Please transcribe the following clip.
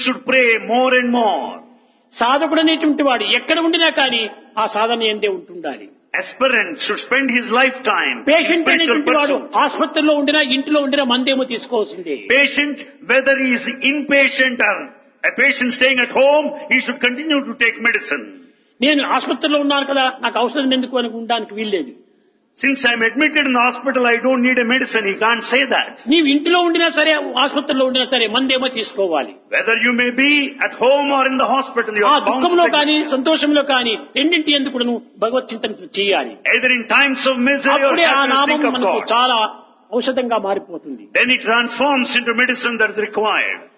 should pray more and more. సాధకుడు అనేటువంటి వాడు ఎక్కడ ఉండినా కానీ ఆ సాధన ఎందే ఉంటుండాలి. Aspirant should spend his lifetime in patient spiritual అనేటువంటి వాడు pursuit. ఆసుపత్రిలో ఉండినా ఇంటిలో ఉండినా మందేమో తీసుకోవాల్సిందే. Patient, whether he is inpatient or a patient staying at home, he should continue to take medicine. నేను ఆసుపత్రిలో ఉన్నాను కదా నాకు ఔషధం ఎందుకు అని ఉండడానికి వీల్లేదు. Since I am admitted in the hospital, I don't need a medicine. He can't say that. నీవు ఇంటిలో ఉండినా సరే ఆసుపత్రిలో ఉండినా సరే మందేమో తీసుకోవాలి. Whether you may be at home or in the hospital, you ఆ are bound దుఃఖంలో to కానీ take. సంతోషంలో కానీ రెండింటి ఎందుకు భగవత్ చింతన చేయాలి. Either in times of misery or అప్పుడే ఆ happiness, నామం think of మనకు God. చాలా ఔషధంగా మారిపోతుంది. Then it transforms into medicine that is required.